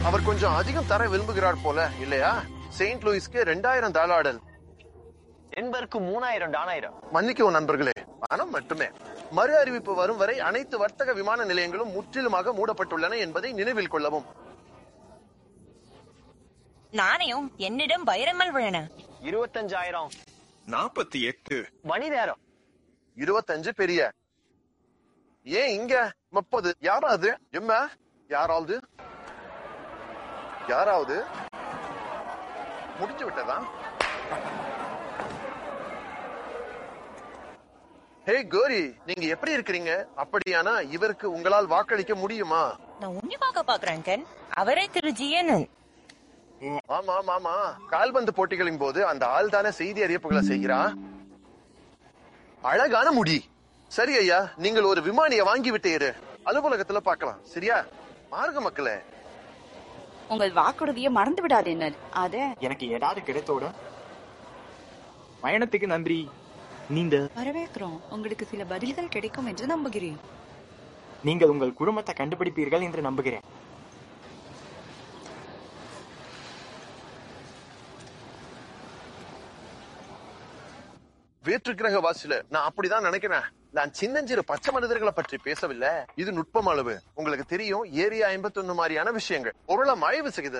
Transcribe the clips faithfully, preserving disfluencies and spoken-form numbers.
அவர் கொஞ்சம் அதிகம் தர விரும்புகிறார் போல இல்லையா? செயின்ட் லூயிஸ்க்கு ரெண்டாயிரம் டாலர், என்பதற்கு மூணாயிரம் டாலர். மன்னிக்கவும் நண்பர்களே, பணம் மட்டுமே. மறு அறிவிப்பு வரும் வரை அனைத்து வர்த்தக விமான நிலையங்களும் முற்றிலுமாக மூடப்பட்டுள்ளன என்பதை நினைவில் கொள்ளவும். நாணயம் என்னிடம் வைரமல் உள்ளன. இருபத்தஞ்சாயிரம். நாற்பத்தி எட்டு. மணி நேரம். இருபத்தஞ்சு பெரிய. ஏன் இங்க முப்பது? யாராவது எம்ம யாராவது யாராவது முடிஞ்சு விட்டதா? ஹே கோரி, நீங்க எப்படி இருக்கிறீங்க? அப்படியானா இவருக்கு உங்களால் வாக்களிக்க முடியுமா? நான் உன்னிப்பாக பாக்குறேன் கன். அவரே திரு ஜியனன். ஆமா ஆமா, கால்பந்து போட்டிகளின் போது அந்த ஆள் தானே செய்தி அறிவிப்புகளை செய்கிறா. அழகான முடி. சரி ஐயா, நீங்கள் ஒரு விமானிய வாங்கி விட்டீரு. அலுவலகத்துல பாக்கலாம், சரியா? மார்க மக்களே, உங்கள் வாக்குறுதியை மறந்து விடாதீங்க. அத எனக்கு ஏதாவது கிடைத்தோட பயணத்துக்கு நன்றி. நீங்க வரவேற்கிறோம். உங்களுக்கு சில பதில்கள் கிடைக்கும் என்று நம்புகிறேன். நீங்கள் உங்கள் குடும்பத்தை கண்டுபிடிப்பீர்கள் என்று நம்புகிறேன். வேற்று கிரக வாசில நான் அப்படிதான் நினைக்கிறேன். நான் சின்னஞ்சிறு பச்சை மனிதர்களை பற்றி பேசவில்லை. இது நுட்பம் அளவு. உங்களுக்கு தெரியும், ஏரியா ஐம்பத்தி ஒன்னு மாதிரியான விஷயங்கள் பொருளை ஆய்வு செய்யுது.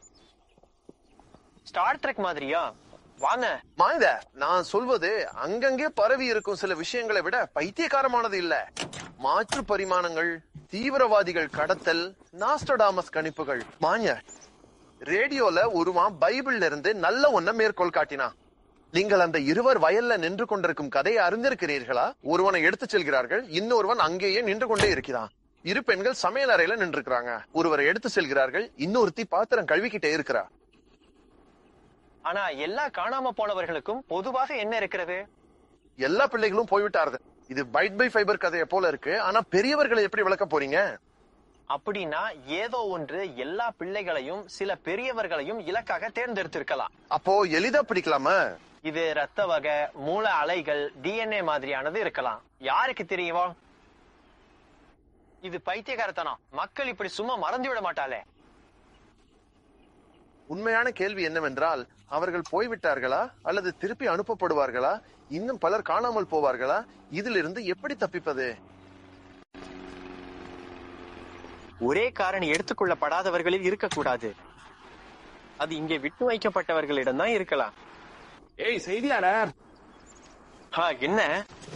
ஸ்டார் ட்ரெக் மாதிரியா? வாங்க மாய்த, நான் சொல்வது அங்கங்கே பரவி இருக்கும் சில விஷயங்களை விட பைத்தியக்காரமானது இல்ல. மாற்று பரிமாணங்கள், தீவிரவாதிகள் கடத்தல், நாஸ்டடாமஸ் கணிப்புகள். மாஞ்ச ரேடியோல ஒருவன் பைபிள்ல இருந்து நல்ல ஒன்ன மேற்கோள் காட்டினா. நீங்கள் அந்த இருவர் வயல்ல நின்று கொண்டிருக்கும் கதையை அறிந்திருக்கிறீர்களா? ஒருவனை எடுத்து செல்கிறார்கள், இன்னொருவன் அங்கேயே நின்று கொண்டே இருக்கிறான். இரு பெண்கள் சமையல் அறையில நின்று இருக்கிறாங்க. ஒருவரை எடுத்து செல்கிறார்கள், இன்னொருத்தி பாத்திரம் கழுவிக்கிட்டே இருக்கிறா. ஆனா எல்லா காணாம போனவர்களுக்கும் பொதுவாக என்ன இருக்கிறது? எல்லா பிள்ளைகளும் போய்விட்டார்கள். இது பைட் பை ஃபைபர் கதையை போல இருக்கு. ஆனா பெரியவர்களை எப்படி விளக்க போறீங்க? அப்படின்னா ஏதோ ஒன்று எல்லா பிள்ளைகளையும் சில பெரியவர்களையும் இலக்காக தேர்ந்தெடுத்திருக்கலாம். அப்போ எளிதா பிடிக்கலாமா? இது ரத்த வகை, மூல அலைகள், டிஎன்ஏ மாதிரியானது இருக்கலாம். யாருக்கு தெரியுமா? இது பைத்தியகாரத்தனம். மக்கள் இப்படி சும்மா மறந்து விட மாட்டாளே. உண்மையான கேள்வி என்னவென்றால், அவர்கள் போய்விட்டார்களா அல்லது திருப்பி அனுப்பப்படுவார்களா? இன்னும் பலர் காணாமல் போவார்களா? இதிலிருந்து எப்படி தப்பிப்பது? ஒரே காரணி எடுத்துக்கொள்ளப்படாதவர்களில் இருக்கக்கூடாது. அது இங்கே விட்டு வைக்கப்பட்டவர்களிடம் தான் இருக்கலாம். ஏய் செய்தியாளர், என்ன